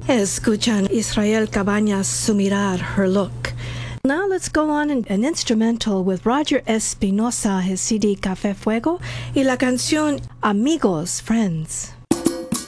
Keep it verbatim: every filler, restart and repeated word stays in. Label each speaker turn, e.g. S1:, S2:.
S1: Escuchan Israel Cabañas Sumirar, Her Look. Now let's go on an, an instrumental with Roger Espinosa, his C D Café Fuego, y la canción Amigos, Friends.